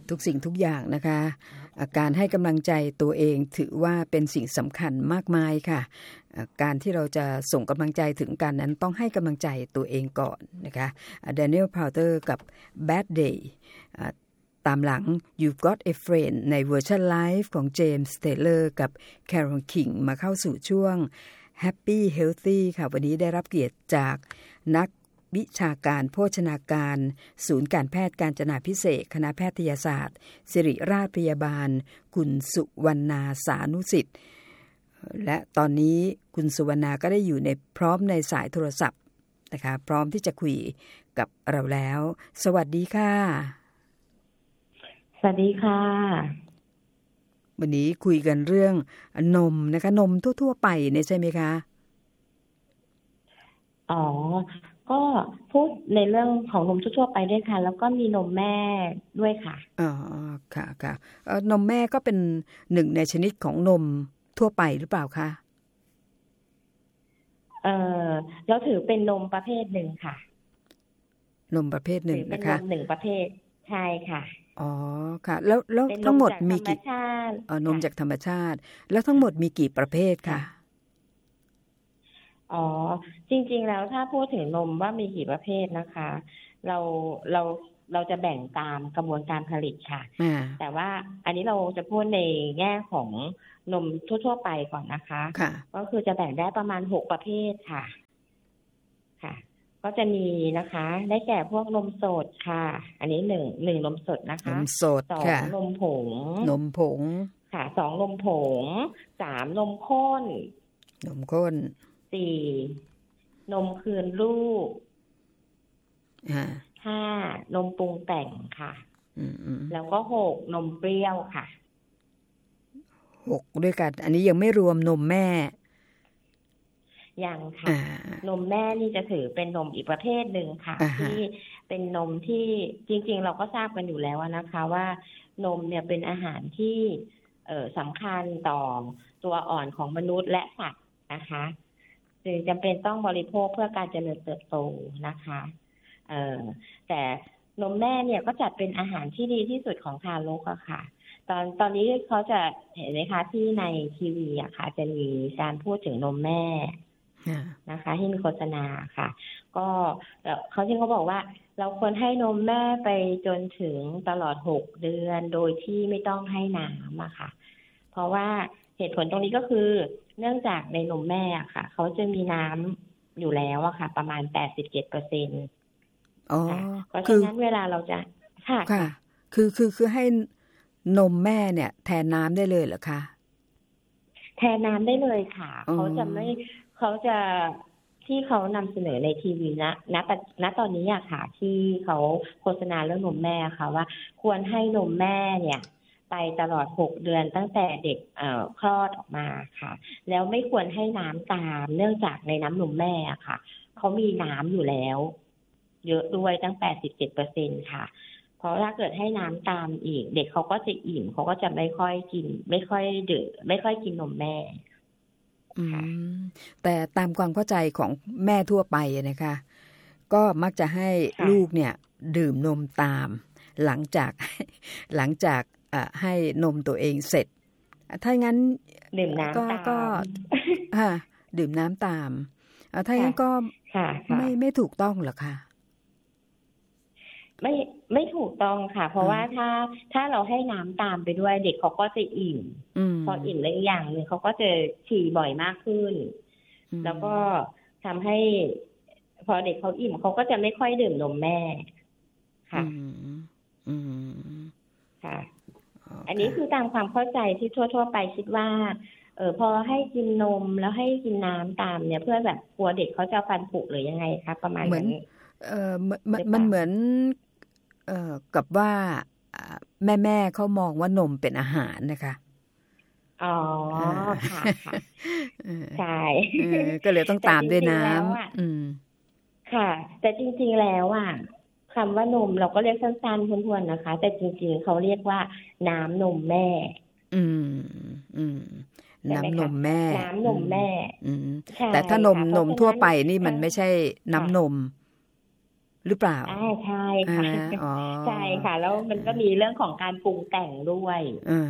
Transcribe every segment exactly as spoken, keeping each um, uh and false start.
ทุกสิ่งทุกอย่างนะคะการให้กำลังใจตัวเองถือว่าเป็นสิ่งสำคัญมากมายค่ะการที่เราจะส่งกำลังใจถึงกันนั้นต้องให้กำลังใจตัวเองก่อนนะคะ Daniel Powter กับ Bad Day ตามหลัง You've Got a Friend ในเวอร์ชันไลฟ์ของ James Taylor กับ Carole King มาเข้าสู่ช่วง Happy Healthy ค่ะวันนี้ได้รับเกียรติจากนักวิชาการโภชนาการศูนย์การแพทย์กาญจนาภิเษกคณะแพทยศาสตร์ศิริราชพยาบาลคุณสุวรรณาสานุสิทธิ์และตอนนี้คุณสุวรรณาก็ได้อยู่ในพร้อมในสายโทรศัพท์นะคะพร้อมที่จะคุยกับเราแล้วสวัสดีค่ะสวัสดีค่ะวันนี้คุยกันเรื่องนมนะคะนมทั่วๆไปเนี่ยใช่ไหมคะอ๋อก็พูดในเรื่องของนมทั่วๆไปด้วยค่ะแล้วก็มีนมแม่ด้วยค่ะอ๋อค่ะค่ะเอ่อนมแม่ก็เป็นหนึ่งในชนิดของนมทั่วไปหรือเปล่าคะเอ่อเราถือเป็นนมประเภทหนึ่งค่ะนมประเภทหนึ่งนะคะเป็นนมหนึ่งประเภทใช่ค่ะอ๋อค่ะแล้วแล้วทั้งหมดมีกี่เอ่อนมจากธรรมชาติแล้วทั้งหมดมีกี่ประเภทคะอ๋อจริงๆแล้วถ้าพูดถึงนมว่ามีกี่ประเภทนะคะเราเราเราจะแบ่งตามกระบวนการผลิตค่ะแต่ว่าอันนี้เราจะพูดในแง่ของนมทั่วๆไปก่อนนะคะก็คือจะแบ่งได้ประมาณหกประเภทค่ะค่ะก็จะมีนะคะได้แก่พวกนมสดค่ะอันนี้หนึ่งหนึ่งนมสดนะคะนมสดสองนมผงนมผงค่ะสองนมผงสามนมข้นนมข้นสี่นมคืนลูกห้านมปรุงแต่งค่ะแล้วก็หกนมเปรี้ยวค่ะหกด้วยกันอันนี้ยังไม่รวมนมแม่ยังค่ะนมแม่นี่จะถือเป็นนมอีกประเภทหนึ่งค่ะที่เป็นนมที่จริงๆเราก็ทราบกันอยู่แล้วนะคะว่านมเนี่ยเป็นอาหารที่เอ่อสำคัญต่อตัวอ่อนของมนุษย์และสัตว์นะคะจึงจำเป็นต้องบริโภคเพื่อการเจริญเติบโตนะคะเอ่อแต่นมแม่เนี่ยก็จัดเป็นอาหารที่ดีที่สุดของทารกอะค่ะตอนตอนนี้เขาจะเห็นไหมคะที่ในทีวีอะค่ะจะมีการพูดถึงนมแม่นะคะที่มีโฆษณาค่ะก็เขาที่เขาบอกว่าเราควรให้นมแม่ไปจนถึงตลอดหกเดือนโดยที่ไม่ต้องให้น้ำอะค่ะเพราะว่าเหตุผลตรงนี้ก็คือเนื่องจากในนมแม่อะค่ะเขาจะมีน้ำอยู่แล้วอะค่ะประมาณ แปดสิบเจ็ดเปอร์เซ็นต์อ๋อเพราะฉะนั้นเวลาเราจะค่ะค่ะคือคือคือให้นมแม่เนี่ยแทนน้ำได้เลยเหรอคะแทนน้ำได้เลยค่ะเขาจะไม่เขาจะที่เขานำเสนอในทีวีนะณณตอนนี้อะค่ะที่เขาโฆษณาเรื่องนมแม่ค่ะว่าควรให้นมแม่เนี่ยไปตลอดหกเดือนตั้งแต่เด็กเอ่อคลอดออกมาค่ะแล้วไม่ควรให้น้ำตามเนื่องจากในน้ำนมแม่อะค่ะเขามีน้ำอยู่แล้วเยอะด้วยตั้ง แปดสิบเจ็ดเปอร์เซ็นต์ ค่ะเพราะถ้าเกิดให้น้ำตามอีกเด็กเขาก็จะอิ่มเขาก็จะไม่ค่อยกินไม่ค่อยดื่มไม่ค่อยกินนมแม่อืมแต่ตามความเข้าใจของแม่ทั่วไปนะคะก็มักจะให้ลูกเนี่ยดื่มนมตามหลังจากหลังจากให้นมตัวเองเสร็จถ้างั้นดื่มน้ำตามก็ค่ะดื่มน้ำตามถ้างั้นก็ไม่ไม่ถูกต้องหรอคะไม่ไม่ถูกต้องค่ะเพราะว่าถ้าถ้าเราให้น้ำตามไปด้วยเด็กเขาก็จะอิ่มพออิ่มแล้วอย่างหนึ่งเขาก็จะฉี่บ่อยมากขึ้นแล้วก็ทำให้พอเด็กเขาอิ่มเขาก็จะไม่ค่อยดื่มนมแม่ค่ะค่ะอันนี้คือตามความเข้าใจที่ทั่วๆไปคิดว่าเออพอให้กินนมแล้วให้กินน้ำตามเนี่ยเพื่อแบบกลัวเด็กเขาจะฟันผุหรือยังไงคะประมาณนั้นเออมันมันเหมือนเอ่อกับว่าแม่แม่เขามองว่านมเป็นอาหารนะคะอ๋อค่ะค่ะใช่ก็เลยต้องตามด้วยน้ำอืมค่ะแต่จริงๆแล้วอ่ะคำว่านมเราก็เรียกสั้นๆทวนๆนะคะแต่จริงๆเขาเรียกว่าน้ำนมแม่อืมอืมน้ำนมแม่น้ำนมแม่แต่ถ้านมนมทั่วไปนี่มันไม่ใช่น้ำนมหรือเปล่าอ่าใช่ค่ะใช่ค่ะแล้วมันก็มีเรื่องของการปรุงแต่งด้วย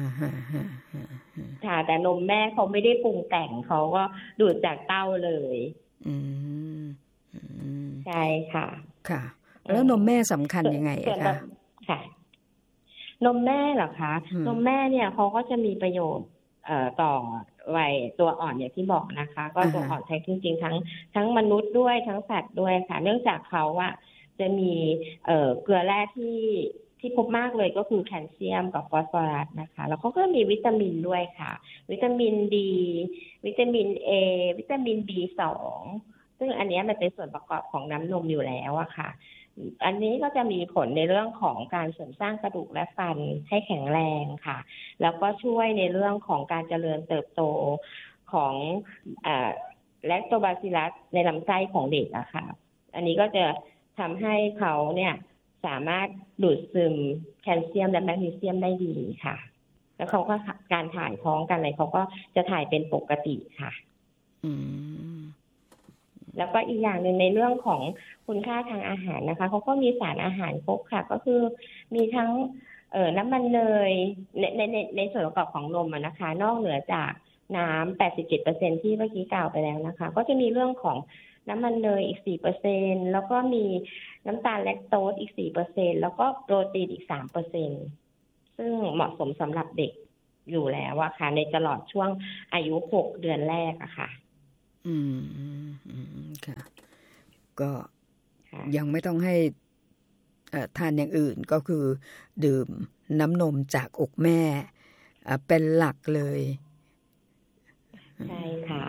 ค่ะแต่นมแม่เขาไม่ได้ปรุงแต่งเขาก็ดูดจากเต้าเลยอืมใช่ค่ะค่ะแล้วนมแม่สำคัญยังไงอะคะค่ะนมแม่เหรอคะนมแม่เนี่ยเขาก็จะมีประโยชน์เอ่อต่อวัยตัวอ่อนอย่างที่บอกนะคะก็ตัวอ่อนใช้จริงๆทั้งทั้งมนุษย์ด้วยทั้งสัตว์ด้วยค่ะเนื่องจากเขาอะจะมีเอ่อเกลือแร่ที่ที่พบมากเลยก็คือแคลเซียมกับฟอสฟอรัสนะคะแล้วเขาก็มีวิตามินด้วยค่ะวิตามินดีวิตามินเอวิตามินบีสองซึ่งอันนี้มันเป็นส่วนประกอบของน้ำนมอยู่แล้วอะค่ะอันนี้ก็จะมีผลในเรื่องของการเสริมสร้างกระดูกและฟันให้แข็งแรงค่ะแล้วก็ช่วยในเรื่องของการเจริญเติบโตของแลคโตบาซิลลัสในลำไส้ของเด็กอะค่ะอันนี้ก็จะทำให้เขาเนี่ยสามารถดูดซึมแคลเซียมและแมกนีเซียมได้ดีค่ะแล้วเขาก็การถ่ายท้องกันอะไรเขาก็จะถ่ายเป็นปกติค่ะอืมแล้วก็อีกอย่างหนึ่งในเรื่องของคุณค่าทางอาหารนะคะเขาก็มีสารอาหารครบค่ะก็คือมีทั้งเอ่อน้ำมันเนยในในในในส่วนประกอบของนมนะคะนอกเหนือจากน้ำ แปดสิบเจ็ดเปอร์เซ็นต์ ที่เมื่อกี้กล่าวไปแล้วนะคะก็จะมีเรื่องของน้ำมันเนยอีก สี่เปอร์เซ็นต์ แล้วก็มีน้ำตาลแลคโตสอีก สี่เปอร์เซ็นต์ แล้วก็โปรตีนอีก สามเปอร์เซ็นต์ ซึ่งเหมาะสมสำหรับเด็กอยู่แล้วอะค่ะในตลอดช่วงอายุหกเดือนแรกอะค่ะอืมอืมค่ะก็ยังไม่ต้องให้ทานอย่างอื่นก็คือดื่มน้ำนมจากอกแม่เป็นหลักเลยใช่ค่ะ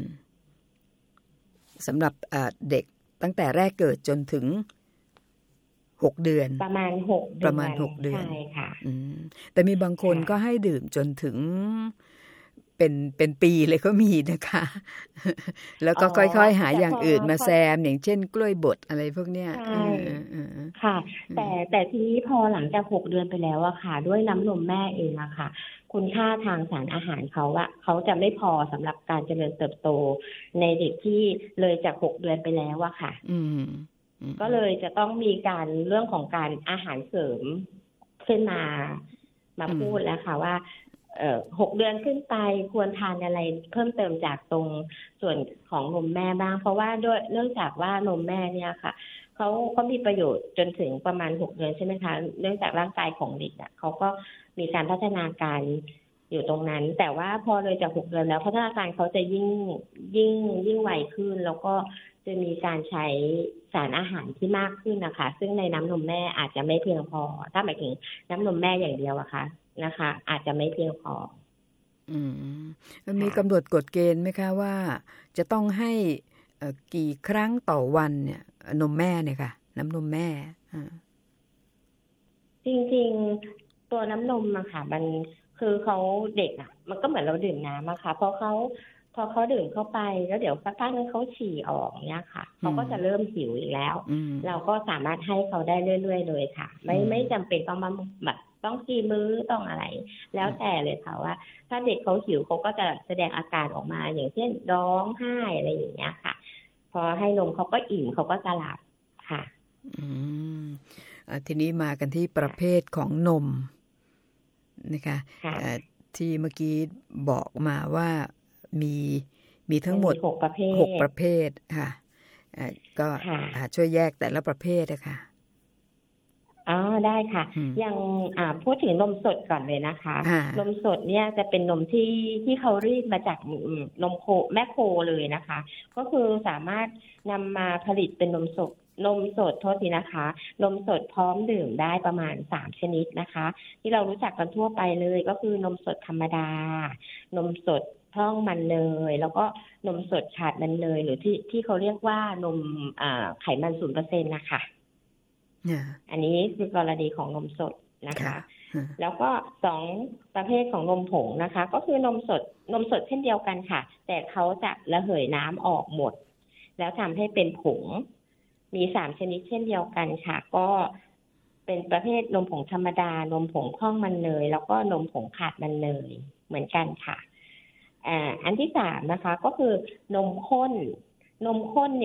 สำหรับเด็กตั้งแต่แรกเกิดจนถึงหกเดือนประมาณหกเดือนประมาณหกเดือนใช่ค่ะแต่มีบางคนก็ให้ดื่มจนถึงเป็นเป็นปีเลยก็มีนะคะแล้วก็ค่อยๆหาอย่างอื่นมาแซมอย่างเช่นกล้วยบดอะไรพวกเนี้ยค่ะแต่แต่ทีนี้พอหลังจากหกเดือนไปแล้วอะค่ะด้วยน้ำนมแม่เองอะค่ะคุณค่าทางสารอาหารเขาอะเขาจะไม่พอสำหรับการเจริญเติบโตในเด็กที่เลยจากหกเดือนไปแล้วอะค่ะก็เลยจะต้องมีการเรื่องของการอาหารเสริมขึ้นมามาพูดแล้วค่ะว่าเอ่อหกเดือนขึ้นไปควรทานอะไรเพิ่มเติมจากตรงส่วนของนมแม่บ้างเพราะว่าด้วยเนื่องจากว่านมแม่เนี่ยค่ะเขาเขามีประโยชน์จนถึงประมาณหกเดือนใช่ไหมคะเนื่องจากร่างกายของเด็กอ่ะเขาก็มีการพัฒนาการอยู่ตรงนั้นแต่ว่าพอเลยจากหกเดือนแล้วพัฒนาการเขาจะยิ่งยิ่งยิ่งไวขึ้นแล้วก็จะมีการใช้สารอาหารที่มากขึ้นนะคะซึ่งในน้ำนมแม่อาจจะไม่เพียงพอถ้าหมายถึงน้ำนมแม่อย่างเดียวอะค่ะนะคะอาจจะไม่เพียงพออืมมันมีกำหนดกฎเกณฑ์ไหมคะว่าจะต้องให้กี่ครั้งต่อวันเนี่ยนมแม่เนี่ยค่ะน้ำนมแม่จริงๆตัวน้ำนมอะค่ะมันคือเขาเด็กอะมันก็เหมือนเราดื่มน้ำอะค่ะพอเขาพอเขาดื่มเข้าไปแล้วเดี๋ยวสักพักนึงเขาฉี่ออกเนี้ยค่ะเขาก็จะเริ่มหิวอีกแล้วเราก็สามารถให้เขาได้เรื่อยๆเลยค่ะไม่ไม่จำเป็นต้องมาแบบต้องกี่มื้อต้องอะไรแล้วแต่เลยค่ะว่าถ้าเด็กเขาหิวเขาก็จะแสดงอาการออกมาอย่างเช่นร้องไห้อะไรอย่างเงี้ยค่ะพอให้นมเขาก็อิ่มเขาก็จะหลับค่ะอืมทีนี้มากันที่ประเภทของนมนะคะที่เมื่อกี้บอกมาว่ามีมีทั้งหมดหกประเภทหกประเภทค่ะก็ช่วยแยกแต่ละประเภทนะคะอ๋อได้ค่ะยังอ่าพูดถึงนมสดก่อนเลยนะคะนมสดเนี่ยจะเป็นนมที่ที่เขารีดมาจากนมโคแม่โคเลยนะคะก็คือสามารถนำมาผลิตเป็นนมสดนมสดโทษทีนะคะนมสดพร้อมดื่มได้ประมาณสามชนิดนะคะที่เรารู้จักกันทั่วไปเลยก็คือนมสดธรรมดานมสดพร่องมันเนยแล้วก็นมสดขาดมันเนยหรือที่ที่เขาเรียกว่านมอ่าไขมัน ศูนย์เปอร์เซ็นต์ นะคะอันนี้คือกรณีของนมสดนะคะแล้วก็สองประเภทของนมผงนะคะก็คือนมสดนมสดเช่นเดียวกันค่ะแต่เขาจะระเหยน้ำออกหมดแล้วทำให้เป็นผงมีสามชนิดเช่นเดียวกันค่ะก็เป็นประเภทนมผงธรรมดานมผงพร่องมันเนยแล้วก็นมผงขาดมันเนยเหมือนกันค่ะอ่าอันที่สามนะคะก็คือนมข้นนมข้นเนี่ยก็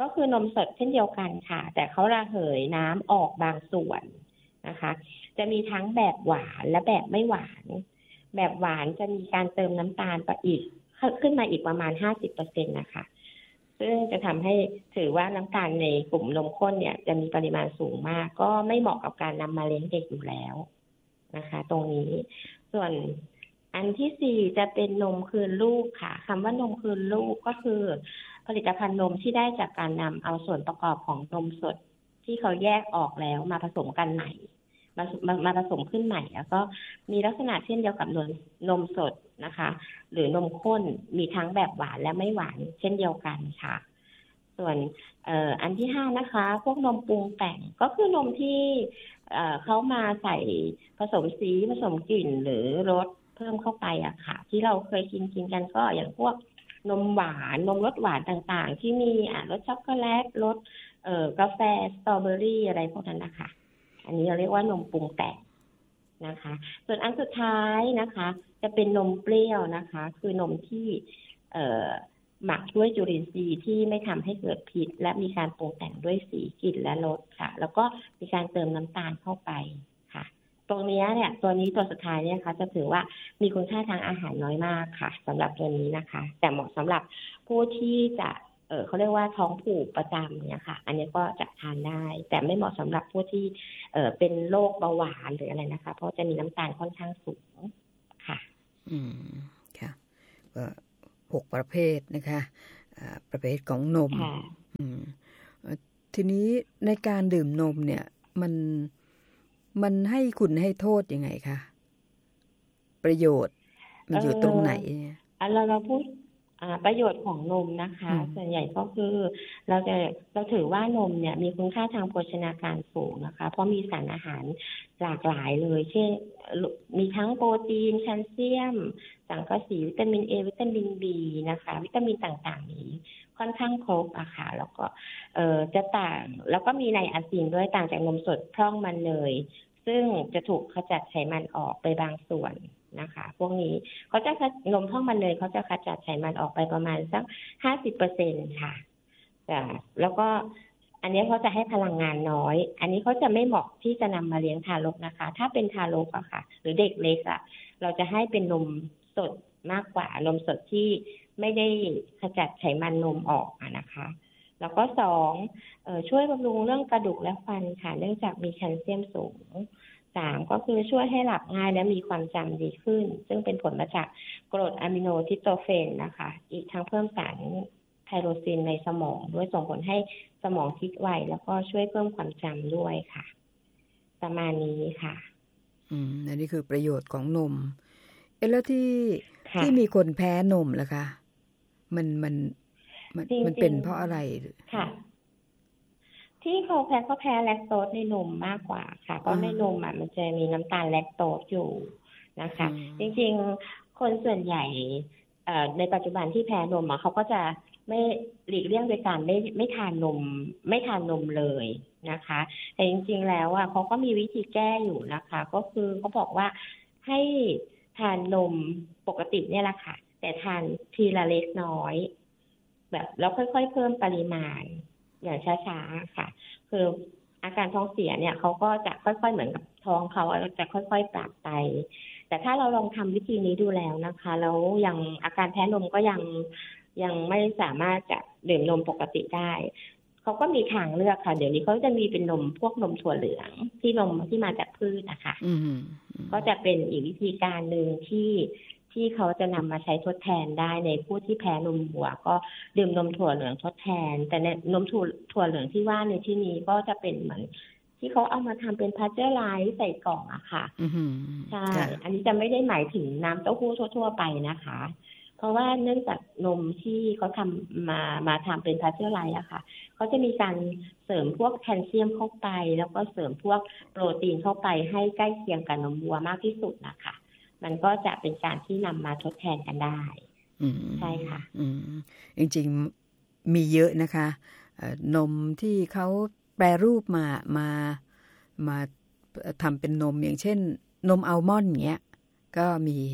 ก็คือนมสดเช่นเดียวกันค่ะแต่เขาระเหยน้ำออกบางส่วนนะคะจะมีทั้งแบบหวานและแบบไม่หวานแบบหวานจะมีการเติมน้ำตาลไปอีกขึ้นมาอีกประมาณ ห้าสิบเปอร์เซ็นต์ นะคะซึ่งจะทำให้ถือว่าน้ำตาลในกลุ่มนมข้นเนี่ยจะมีปริมาณสูงมากก็ไม่เหมาะกับการนำมาเลี้ยงเด็กอยู่แล้วนะคะตรงนี้ส่วนอันที่สี่จะเป็นนมคืนลูกค่ะคำว่านมคืนลูกก็คือผลิตภัณฑ์นมที่ได้จากการนำเอาส่วนประกอบของนมสดที่เขาแยกออกแล้วมาผสมกันใหม่มามามาผสมขึ้นใหม่แล้วก็มีลักษณะเช่นเดียวกับนมนมสดนะคะหรือนมข้นมีทั้งแบบหวานและไม่หวานเช่นเดียวกันค่ะส่วนเอ่ออันที่ห้านะคะพวกนมปรุงแต่งก็คือนมที่เอ่อเขามาใส่ผสมสีผสมกลิ่นหรือรสเพิ่มเข้าไปอะค่ะที่เราเคยกินกินกันก็อย่างพวกนมหวานนมรสหวานต่างๆที่มีอ่ะรสช็อกโกแลตรสเอ่อกาแฟสตรอเบอรี่อะไรพวกนั้นนะคะอันนี้เราเรียกว่านมปรุงแต่งนะคะส่วนอันสุดท้ายนะคะจะเป็นนมเปรี้ยวนะคะคือนมที่เอ่อหมักด้วยจุลินทรีย์ที่ไม่ทำให้เกิดพิษและมีการปรุงแต่งด้วยสีกลิ่นและรสค่ะแล้วก็มีการเติมน้ำตาลเข้าไปค่ะตรงนี้เนี่ยตัวนี้ตัวสุดท้ายเนี่ยค่ะจะถือว่ามีคุณค่าทางอาหารน้อยมากค่ะสำหรับตัวนี้นะคะแต่เหมาะสำหรับผู้ที่จะเออเขาเรียกว่าท้องผูกประจำเนี่ยค่ะอันนี้ก็จะทานได้แต่ไม่เหมาะสำหรับผู้ที่เออเป็นโรคเบาหวานหรืออะไรนะคะเพราะจะมีน้ำตาลค่อนข้างสูงค่ะอืมค่ะก็หกประเภทนะคะประเภทของนมอืมทีนี้ในการดื่มนมเนี่ยมันมันให้คุณให้โทษยังไงคะประโยชน์มันอยู่ตรงไหนเนี่ยเราเราพูดประโยชน์ของนมนะคะส่วนใหญ่ก็คือเราจะเราถือว่านมเนี่ยมีคุณค่าทางโภชนาการสูงนะคะเพราะมีสารอาหารหลากหลายเลยเช่นมีทั้งโปรตีนแคลเซียมสังกะสีวิตามิน A วิตามิน B นะคะวิตามินต่างๆนี้ค่อนข้างครบอะค่ะแล้วก็เอ่อจะต่างแล้วก็มีไนอาซินด้วยต่างจากนมสดพร่องมันเนยซึ่งจะถูกขจัดไขมันออกไปบางส่วนนะคะพวกนี้เขาจะนมพร่องมันเนยเขาจะขจัดไขมันออกไปประมาณสัก ห้าสิบเปอร์เซ็นต์ ค่ะแต่แล้วก็อันนี้เขาจะให้พลังงานน้อยอันนี้เขาจะไม่เหมาะที่จะนำมาเลี้ยงทารกนะคะถ้าเป็นทารกอะค่ะหรือเด็กเล็กอะเราจะให้เป็นนมสดมากกว่านมสดที่ไม่ได้ขจัดไขมันนมออกนะคะแล้วก็สองเอ่อช่วยบำรุงเรื่องกระดูกและฟันค่ะเนื่องจากมีแคลเซียมสูงสามก็คือช่วยให้หลับง่ายและมีความจำดีขึ้นซึ่งเป็นผลมาจากกรดอะมิโนทิโตเฟนนะคะอีกทั้งเพิ่มสารไทโรซินในสมองด้วยส่งผลให้สมองคิดไวแล้วก็ช่วยเพิ่มความจำด้วยค่ะประมาณนี้ค่ะอืมอันนี้คือประโยชน์ของนมเอ๊ะแล้วที่ที่มีคนแพ้นมล่ะคะมันมันมันมันเป็นเพราะอะไรค่ะที่เขาแพ้เขาแพ้แลคโตสในนมมากกว่าค่ะเพราะในนมอ่ะมันจะมีน้ำตาลแลคโตสอยู่นะคะจริงๆคนส่วนใหญ่ในปัจจุบันที่แพ้นมอ่ะเขาก็จะไม่หลีกเลี่ยงโดยการไม่ไม่ทานนมไม่ทานนมเลยนะคะแต่จริงๆแล้วอ่ะเขาก็มีวิธีแก้อยู่นะคะก็คือเขาบอกว่าให้ทานนมปกติเนี่ยแหละค่ะแต่ทานทีละเล็กน้อยแบบแล้วค่อยๆเพิ่มปริมาณอย่างช้าๆค่ะคืออาการท้องเสียเนี่ยเขาก็จะค่อยๆเหมือนกับท้องเขาจะค่อยๆปรับไปแต่ถ้าเราลองทำวิธีนี้ดูแล้วนะคะแล้วยังอาการแพ้นมก็ยังยังไม่สามารถจะดื่มนมปกติได้เขาก็มีทางเลือกค่ะเดี๋ยวนี้เขาจะมีเป็นนมพวกนมถั่วเหลืองที่นมที่มาจากพืชนะคะก็จะเป็นอีกวิธีการหนึ่งที่ที่เขาจะนำมาใช้ทดแทนได้ในผู้ที่แพ้นมวัวก็ดื่มนมถั่วเหลืองทดแทนแต่ในนมถั่วถั่วเหลืองที่ว่าในที่นี้ก็จะเป็นเหมือนที่เขาเอามาทำเป็นพาสเจอร์ไลซ์ใส่กล่องอะค่ะใช่อันนี้จะไม่ได้หมายถึงน้ำเต้าหู้ทั่วๆไปนะคะเพราะว่าเนื่องจากนมที่เขาทำมามาทำเป็นพาสเจอร์ไลซ์อะค่ะเขาจะมีการเสริมพวกแคลเซียมเข้าไปแล้วก็เสริมพวกโปรตีนเข้าไปให้ใกล้เคียงกับนมวัวมากที่สุดนะคะมันก็จะเป็นการที่นำมาทดแทนกันได้ใช่ค่ะจริงๆมีเยอะนะคะนมที่เขาแปรรูปมามามาทำเป็นนมอย่างเช่นนมอัลมอนด์เงี้ยก็มี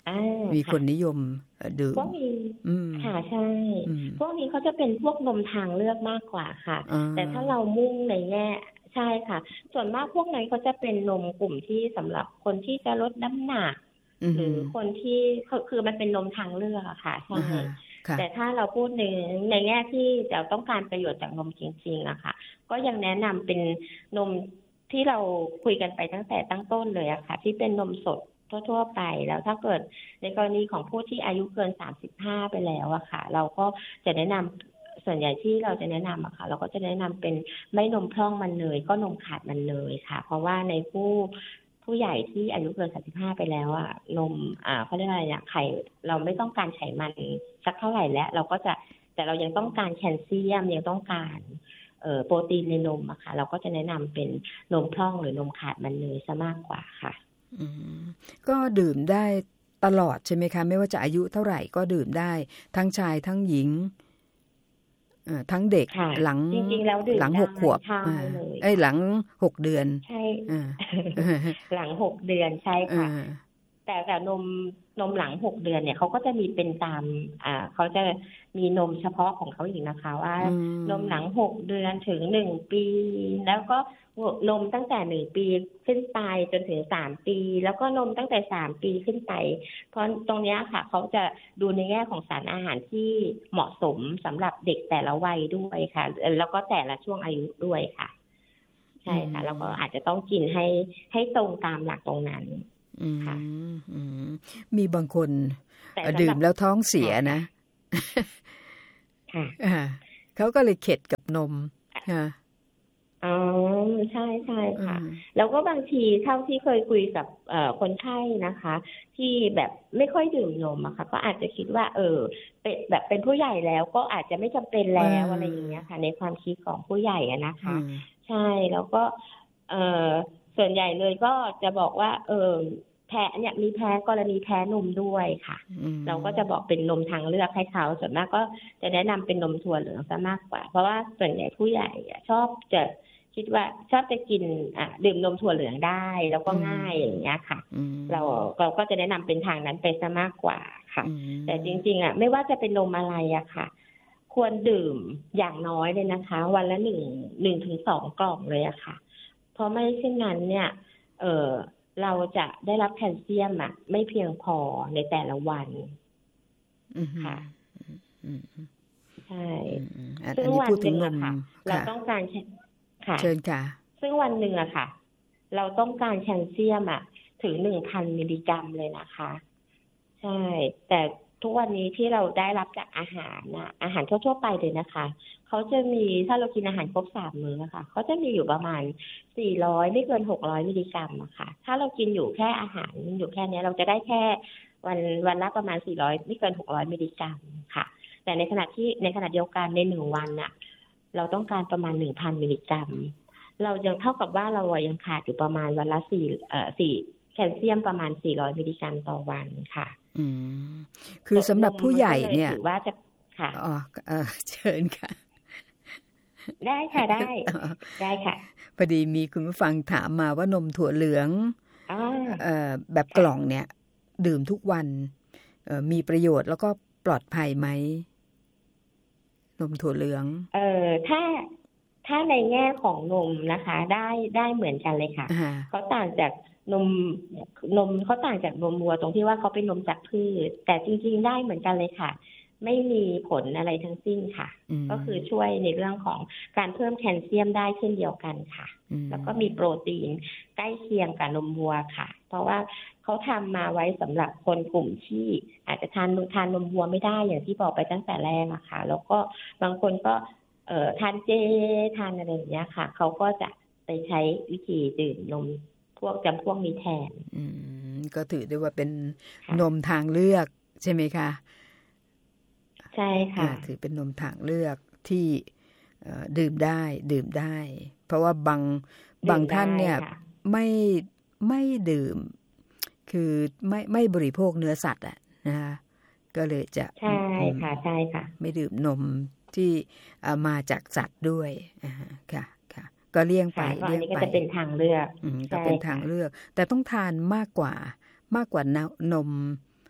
มีคนนิยมดื่มพวกนี้ค่ะใช่พวกนี้เขาจะเป็นพวกนมทางเลือกมากกว่าค่ะแต่ถ้าเรามุ่งในแง่ใช่ค่ะส่วนมากพวกนั้นเขาจะเป็นนมกลุ่มที่สำหรับคนที่จะลดน้ำหนักหรือคนที่คือมันเป็นนมทางเลือกค่ะใช่แต่ถ้าเราพูดในในแง่ที่เราต้องการประโยชน์จากนมจริงๆอะค่ะก็ยังแนะนำเป็นนมที่เราคุยกันไปตั้งแต่ตั้งต้นเลยอะค่ะที่เป็นนมสดทั่วๆไปแล้วถ้าเกิดในกรณีของผู้ที่อายุเกินสามสิบห้าไปแล้วอะค่ะเราก็จะแนะนำส่วนใหญ่ที่เราจะแนะนำอะค่ะเราก็จะแนะนำเป็นไม่นมพร่องมันเนยก็นมขาดมันเนยค่ะเพราะว่าในผู้ผู้ใหญ่ที่อายุเกินสามสิบห้าไปแล้วอะนมอ่าเขาเรียกอะไรเนี่ยไข่เราไม่ต้องการไขมันสักเท่าไหร่แล้วเราก็จะแต่เรายังต้องการแคลเซียมยังต้องการเอ่อโปรตีนในนมอะค่ะเราก็จะแนะนำเป็นนมพร่องหรือนมขาดมันเนยซะมากกว่าค่ะอืมก็ดื่มได้ตลอดใช่ไหมคะไม่ว่าจะอายุเท่าไหร่ก็ดื่มได้ทั้งชายทั้งหญิงทั้งเด็กหลังจริงๆแล้วดื่มหลังหกขวบเอ้ยหลังหกเดือนใช่หลังหกเดือนใช่ค่ะแต่แต่นมนมหลังหกเดือนเนี่ยเขาก็จะมีเป็นตามอ่าเขาจะมีนมเฉพาะของเขาอีกนะคะว่านมหลังหกเดือนถึงหนึ่งปีแล้วก็นมตั้งแต่หนึ่งปีขึ้นไปจนถึงสามปีแล้วก็นมตั้งแต่สามปีขึ้นไปเพราะตรงนี้ค่ะเขาจะดูในแง่ของสารอาหารที่เหมาะสมสำหรับเด็กแต่ละวัยด้วยค่ะแล้วก็แต่ละช่วงอายุด้วยค่ะใช่ค่ะแล้วก็อาจจะต้องกินให้ให้ตรงตามหลักตรงนั้นค่ะมีบางคนดื่มแล้วท้องเสียนะค่ะเขาก็เลยเข็ดกับนมค่ะอ๋อใช่ใช่ค่ะแล้วก็บางทีเท่าที่เคยคุยกับคนไข้นะคะที่แบบไม่ค่อยดื่มนมอะค่ะก็อาจจะคิดว่าเออเป็นแบบเป็นผู้ใหญ่แล้วก็อาจจะไม่จำเป็นแล้วอะไรอย่างเงี้ยค่ะในความคิดของผู้ใหญ่อะนะคะใช่แล้วก็เออส่วนใหญ่เลยก็จะบอกว่าเออแพ้เนี่ยมีแพ้กรณีแพ้นมด้วยค่ะเราก็จะบอกเป็นนมทางเลือกให้เขาส่วนมากก็จะแนะนำเป็นนมถั่วเหลืองซะมากกว่าเพราะว่าส่วนใหญ่ผู้ใหญ่ชอบจะคิดว่าชอบจะกินอ่ะดื่มนมถั่วเหลืองได้แล้วก็ง่ายอย่างเงี้ยค่ะเราเราก็จะแนะนำเป็นทางนั้นไปซะมากกว่าค่ะแต่จริงๆอ่ะไม่ว่าจะเป็นนมอะไรอะค่ะควรดื่มอย่างน้อยเลยนะคะวันละหนึ่งหนึ่งถึงสองกล่องเลยอะค่ะเพราะไม่เช่นนั้นเนี่ยเออเราจะได้รับแคลเซียมอ่ะไม่เพียงพอในแต่ละวันค่ะใช่ซึ่งวันหนึ่งอะค่ะเราต้องการค่ะเชิญค่ะซึ่งวันหนึ่งอะค่ะเราต้องการแคลเซียมอะถึงหนึ่งพันมิลลิกรัมเลยนะคะใช่แต่ทุกวันนี้ที่เราได้รับจากอาหารนะอาหารทั่วๆไปเลยนะคะเขาจะมีถ้าเรากินอาหารครบสามมื้อนะคะเขาจะมีอยู่ประมาณสี่ร้อยไม่เกินหกร้อยมิลลิกรัมอะค่ะถ้าเรากินอยู่แค่อาหารอยู่แค่นี้เราจะได้แค่วันวันละประมาณสี่ร้อยไม่เกินหกร้อยมิลลิกรัมค่ะแต่ในขณะที่ในขณะเดียวกันในหนึ่งวันน่ะเราต้องการประมาณ หนึ่งพันมิลลิกรัมเรายังเท่ากับว่าเรายังขาดอยู่ประมาณวันละสี่เอ่อสี่แคลเซียมประมาณสี่ร้อยมิลลิกรัมต่อวันค่ะอืมคือสำหรับผู้ใหญ่เนี่ยถือว่าจะค่ะอ๋อเออเชิญค่ะได้ค่ะได้ได้ค่ะพอดีมีคุณผู้ฟังถามมาว่านมถั่วเหลืองเอ่อแบบกล่องเนี่ยดื่มทุกวันเอ่อมีประโยชน์แล้วก็ปลอดภัยไหมนมถั่วเหลืองเอ่อถ้าถ้าในแง่ของนมนะคะได้ได้เหมือนกันเลยค่ะเขาต่างจากนมนมเขาต่างจากนมวัวตรงที่ว่าเขาเป็นนมจากพืชแต่จริงๆได้เหมือนกันเลยค่ะไม่มีผลอะไรทั้งสิ้นค่ะก็คือช่วยในเรื่องของการเพิ่มแคลเซียมได้เช่นเดียวกันค่ะแล้วก็มีโปรตีนใกล้เคียงกับนมวัวค่ะเพราะว่าเขาทำมาไว้สำหรับคนกลุ่มที่อาจจะทานทานนมวัวไม่ได้อย่างที่บอกไปตั้งแต่แรกอะค่ะแล้วก็บางคนก็เอ่อทานเจทานอะไรอย่างเงี้ยค่ะเขาก็จะไปใช้วิธีดื่มนมพวกจำพวกนี้แทนอืมก็ถือได้ว่าเป็นนมทางเลือกใช่ไหมคะใช่ค่ะถือเป็นนมทางเลือกที่ดื่มได้ดื่มได้เพราะว่าบางบางท่านเนี่ยไม่ไม่ดื่มคือไม่ไม่บริโภคเนื้อสัตว์อ่ะนะคะก็เลยจะใช่ค่ะใช่ค่ะไม่ดื่มนมที่มาจากสัตว์ด้วยค่ะค่ะก็เลี่ยงไปเลี่ยงไปก็จะเป็นทางเลือกก็เป็นทางเลือกแต่ต้องทานมากกว่ามากกว่านม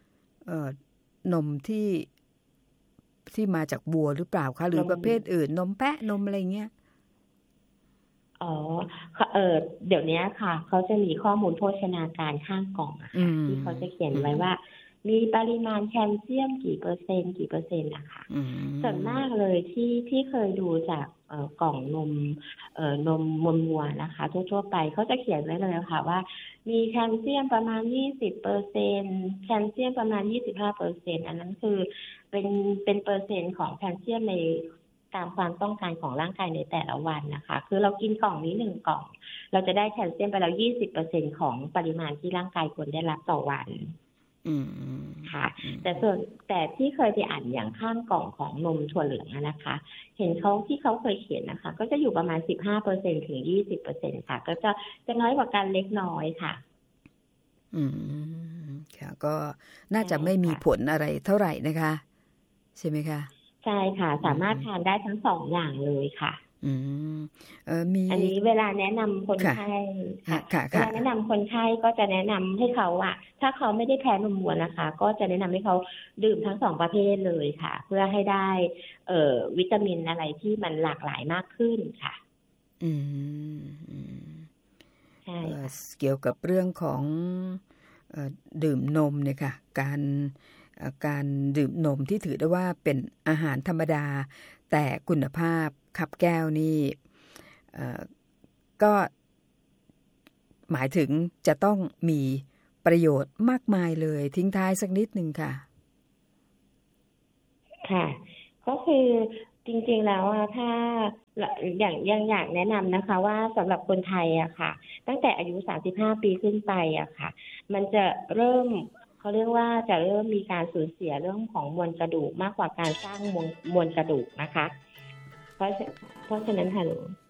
เอ่อนมที่ที่มาจากวัวหรือเปล่าคะหรือประเภทอื่นนมแพะนมอะไรเงี้ยอ๋อเออเดี๋ยวนี้ค่ะเขาจะมีข้อมูลโภชนาการข้างกล่องอะค่ะที่เขาจะเขียนไว้ว่ามีปริมาณแคลเซียมกี่เปอร์เซ็นต์กี่เปอร์เซ็นต์นะคะส่วนมากเลยที่ที่เคยดูจากเอ่อกล่องนมเอ่อนมมวัวนะคะทั่วๆไปเขาจะเขียนไว้เลยค่ะว่ามีแคลเซียมประมาณ ยี่สิบเปอร์เซ็นต์ แคลเซียมประมาณ ยี่สิบห้าเปอร์เซ็นต์ อันนั้นคือเป็นเป็นเปอร์เซ็นต์ของแคลเซียมในตามความต้องการของร่างกายในแต่ละวันนะคะคือเรากินกล่องนี้หนึ่งกล่องเราจะได้แคลเซียมไปแล้ว ยี่สิบเปอร์เซ็นต์ ของปริมาณที่ร่างกายควรได้รับต่อวันค่ะแต่ส่วนแต่ที่เคยไปอ่านอย่างข้างกล่องของนมถั่วเหลืองนะคะ เห็นเขาที่เขาเคยเขียนนะคะก็จะอยู่ประมาณ สิบห้าเปอร์เซ็นต์ ถึง ยี่สิบเปอร์เซ็นต์ ค่ะก็จะจะน้อยกว่ากันเล็กน้อยค่ะอืมค่ะก็น่าจะไม่มีผลอะไรเท่าไหร่นะคะใช่ไหมคะใช่ค่ะสามารถทานได้ทั้งสองอย่างเลยค่ะอืมเอ่อมีอันนี้เวลาแนะนำคนไข้ค่ะเวลาแนะนำคนไข้ก็จะแนะนำให้เขาอะถ้าเขาไม่ได้แพ้นมวัวนะคะก็จะแนะนำให้เขาดื่มทั้งสองประเภทเลยค่ะเพื่อให้ได้เอ่อวิตามินอะไรที่มันหลากหลายมากขึ้นค่ะอืมใช่เกี่ยวกับเรื่องของเอ่อดื่มนมเนี่ยค่ะการการดื่มนมที่ถือได้ว่าเป็นอาหารธรรมดาแต่คุณภาพขับแก้วนี่ก็หมายถึงจะต้องมีประโยชน์มากมายเลยทิ้งท้ายสักนิดนึงค่ะค่ะก็คือจริงๆแล้วถ้าอย่างยังอยากแนะนำนะคะว่าสำหรับคนไทยอะค่ะตั้งแต่อายุสามสิบห้าปีขึ้นไปอะค่ะมันจะเริ่มเขาเรียกว่าจะเริ่มมีการสูญเสียเรื่องของมวลกระดูกมากกว่าการสร้างมวลมวลกระดูกนะคะเพราะเพราะฉะนั้นค่ะ